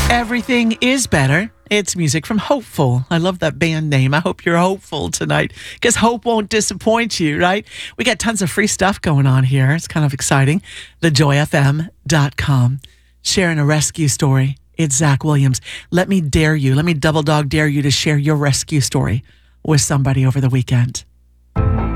Everything is better. It's music from Hopeful. I love that band name. I hope you're hopeful tonight because hope won't disappoint you, right? We got tons of free stuff going on here. It's kind of exciting. TheJoyFM.com. Sharing a rescue story. It's Zach Williams. Let me double dog dare you to share your rescue story with somebody over the weekend.